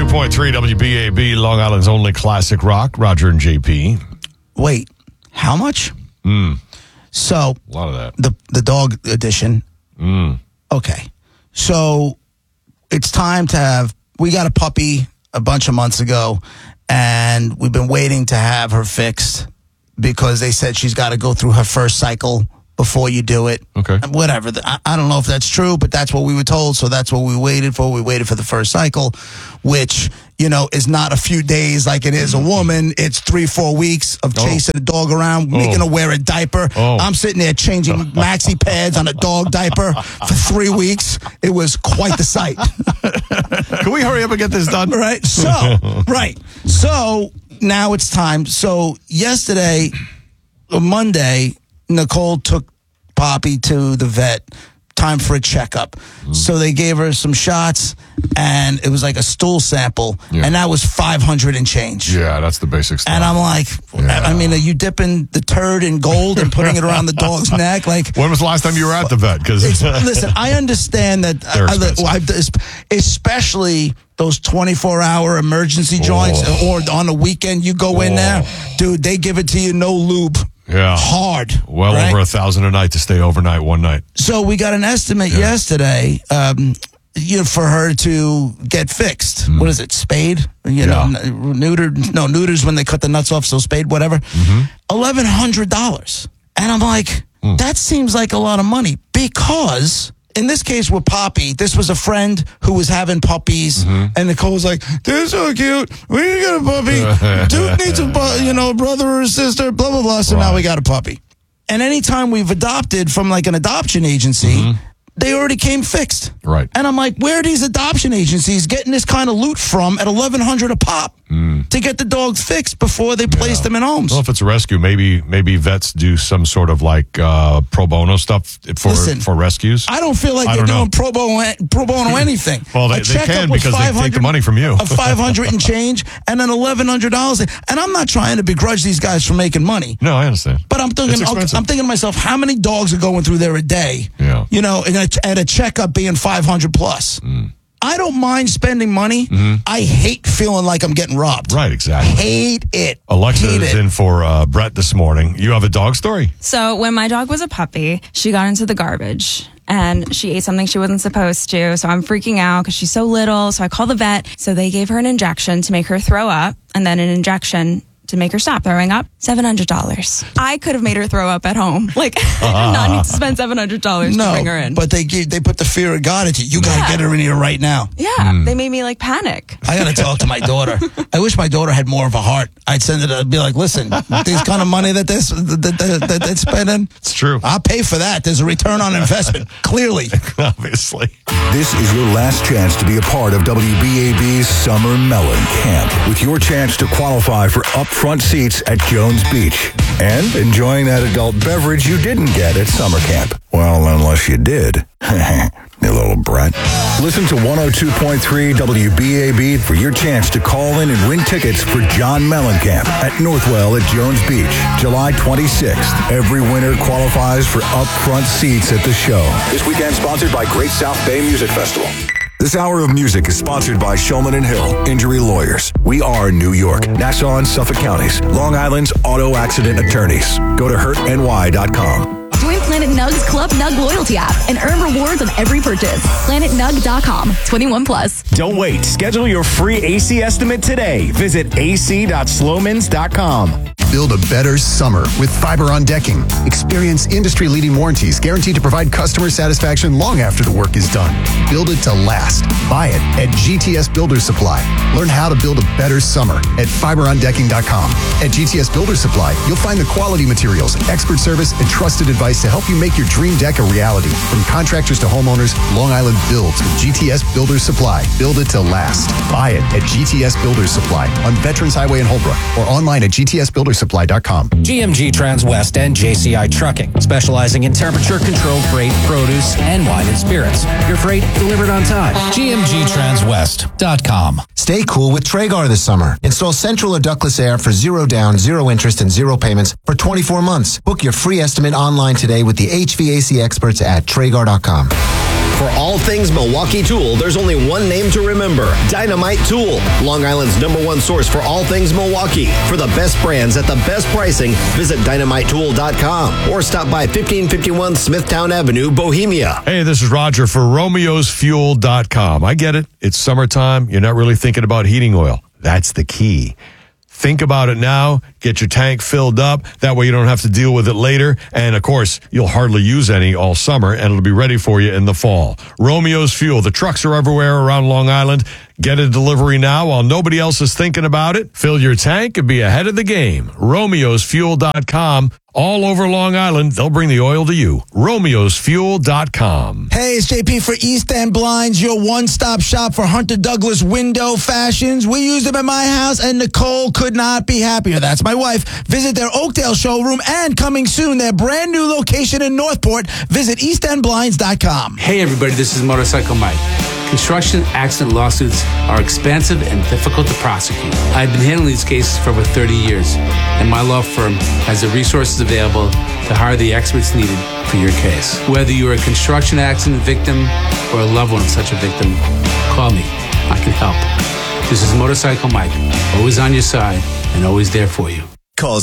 102.3 WBAB, Long Island's only classic rock. Roger and JP. Wait, how much? So A lot of that. the dog edition. Okay, so it's time to have. We got a puppy a bunch of months ago, and we've been waiting to have her fixed because they said she's got to go through her first cycle before you do it. Okay. Whatever. I don't know if that's true, but that's what we were told. So that's what we waited for. We waited for the first cycle, which, is not a few days like it is a woman. It's 3-4 weeks of chasing a dog around, making her wear a diaper. I'm sitting there changing maxi pads on a dog diaper for 3 weeks. It was quite the sight. Can we hurry up and get this done? Right. So now it's time. So yesterday, Monday, Nicole took Poppy to the vet. Time for a checkup. So they gave her some shots, and it was like a stool sample, and that was $500 and change. Yeah, that's the basic stuff. And I'm like, I mean, are you dipping the turd in gold and putting it around the dog's neck? Like, when was the last time you were at the vet? Listen, I understand that, especially those 24-hour emergency joints, or on the weekend you go in there, dude, they give it to you no lube. Yeah. Hard. Well, right? over $1,000 a night to stay overnight one night. So we got an estimate yesterday, for her to get fixed. What is it? Spayed? Neutered? No, neuter's when they cut the nuts off, so spayed, whatever. $1,100. And I'm like, that seems like a lot of money because in this case with Poppy, this was a friend who was having puppies, and Nicole was like, they're so cute. We need to get a puppy. Dude needs a brother or sister, blah, blah, blah. So now we got a puppy. And anytime we've adopted from like an adoption agency, they already came fixed. Right. And I'm like, where are these adoption agencies getting this kind of loot from at $1,100 a pop to get the dogs fixed before they place them in homes? Well, if it's a rescue, maybe vets do some sort of like pro bono stuff for rescues. I don't feel like they're doing pro bono anything. Well, they can because they take the money from you. A $500 and change, and then $1,100. And I'm not trying to begrudge these guys for making money. No, I understand. But I'm thinking to myself, how many dogs are going through there a day? Yeah. And a checkup being $500 plus. I don't mind spending money. I hate feeling like I'm getting robbed. Right, exactly. Hate it. Alexa is in for Brett this morning. You have a dog story? So when my dog was a puppy, she got into the garbage and she ate something she wasn't supposed to. So I'm freaking out because she's so little. So I called the vet. So they gave her an injection to make her throw up, and then an injection to make her stop throwing up. $700. I could have made her throw up at home. Like, I did not need to spend $700 to bring her in. But they put the fear of God into you. You got to get her in here right now. Yeah, they made me like panic. I got to talk to my daughter. I wish my daughter had more of a heart. I'd send her to be like, listen, this kind of money that they're spending, it's true. I'll pay for that. There's a return on investment, clearly. Obviously. This is your last chance to be a part of WBAB's Summer Melon Camp, with your chance to qualify for upfront seats at Jones Beach and enjoying that adult beverage you didn't get at summer camp. Well, unless you did. You little brat. Listen to 102.3 WBAB for your chance to call in and win tickets for John Mellencamp at Northwell at Jones Beach, July 26th. Every winner qualifies for upfront seats at the show. This weekend sponsored by Great South Bay Music Festival. This hour of music is sponsored by Shulman & Hill Injury Lawyers. We are New York, Nassau and Suffolk counties, Long Island's auto accident attorneys. Go to hurtny.com. Join Planet Nug's Club Nug loyalty app and earn rewards on every purchase. PlanetNug.com. 21 plus. Don't wait. Schedule your free AC estimate today. Visit ac.slomans.com. Build a better summer with Fiberon Decking. Experience industry-leading warranties guaranteed to provide customer satisfaction long after the work is done. Build it to last. Buy it at GTS Builder Supply. Learn how to build a better summer at fiberondecking.com. At GTS Builder Supply, you'll find the quality materials, expert service, and trusted advice to help you make your dream deck a reality. From contractors to homeowners, Long Island builds with GTS Builder Supply. Build it to last. Buy it at GTS Builder Supply on Veterans Highway in Holbrook or online at gtsbuildersupply.com. GMG Transwest and JCI Trucking, specializing in temperature-controlled freight, produce, and wine and spirits. Your freight delivered on time. GMGTranswest.com. Stay cool with Traegar this summer. Install central or ductless air for $0 down, 0 interest, and 0 payments for 24 months. Book your free estimate online today with the HVAC experts at Traegar.com. For all things Milwaukee tool, there's only one name to remember: Dynamite Tool. Long Island's #1 source for all things Milwaukee. For the best brands at the best pricing, visit dynamitetool.com or stop by 1551 Smithtown Avenue, Bohemia. Hey, this is Roger for Romeo'sFuel.com. I get it. It's summertime. You're not really thinking about heating oil. That's the key. Think about it now. Get your tank filled up. That way you don't have to deal with it later. And, of course, you'll hardly use any all summer, and it'll be ready for you in the fall. Romeo's Fuel. The trucks are everywhere around Long Island. Get a delivery now while nobody else is thinking about it. Fill your tank and be ahead of the game. Romeo'sFuel.com. All over Long Island, they'll bring the oil to you. Romeo'sFuel.com. Hey, it's JP for East End Blinds, your one-stop shop for Hunter Douglas window fashions. We use them at my house, and Nicole could not be happier. That's my wife. Visit their Oakdale showroom, and coming soon, their brand new location in Northport. Visit eastendblinds.com. Hey, everybody, this is Motorcycle Mike. Construction accident lawsuits are expensive and difficult to prosecute. I've been handling these cases for over 30 years, and my law firm has the resources available to hire the experts needed for your case. Whether you're a construction accident victim or a loved one of such a victim, call me. I can help. This is Motorcycle Mike, always on your side and always there for you. Call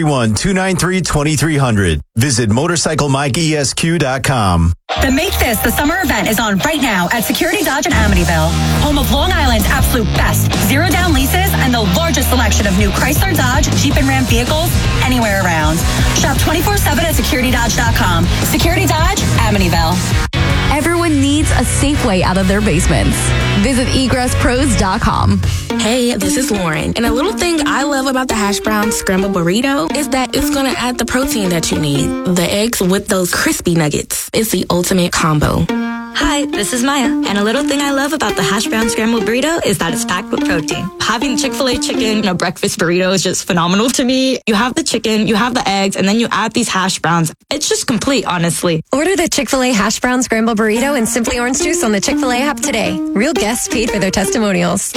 631-293-2300. Visit MotorcycleMikeESQ.com. The Make This the Summer event is on right now at Security Dodge in Amityville, home of Long Island's absolute best zero-down leases and the largest selection of new Chrysler, Dodge, Jeep, and Ram vehicles anywhere around. Shop 24/7 at SecurityDodge.com. Security Dodge, Amityville. Everyone needs a safe way out of their basements. Visit egrесspros.com. Hey, this is Lauren. And a little thing I love about the hash brown scrambled burrito is that it's going to add the protein that you need. The eggs with those crispy nuggets. It's the ultimate combo. Hi, this is Maya, and a little thing I love about the hash brown scrambled burrito is that it's packed with protein. Having Chick-fil-A chicken in a breakfast burrito is just phenomenal to me. You have the chicken, you have the eggs, and then you add these hash browns. It's just complete, honestly. Order the Chick-fil-A hash brown scrambled burrito and Simply Orange Juice on the Chick-fil-A app today. Real guests paid for their testimonials.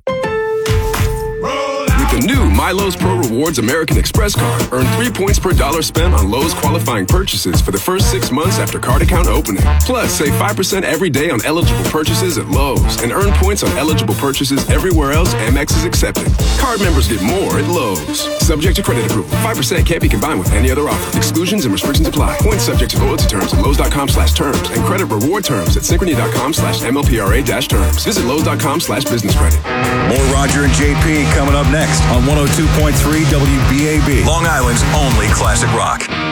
The new MyLowe's Pro Rewards American Express card. Earn 3 points per dollar spent on Lowe's qualifying purchases for the first 6 months after card account opening. Plus, save 5% every day on eligible purchases at Lowe's and earn points on eligible purchases everywhere else Amex is accepted. Card members get more at Lowe's. Subject to credit approval. 5% can't be combined with any other offer. Exclusions and restrictions apply. Points subject to loyalty terms at Lowe's.com/terms and credit reward terms at Synchrony.com/MLPRA-terms. Visit Lowe's.com/business credit. More Roger and JP coming up next on 102.3 WBAB, Long Island's only classic rock.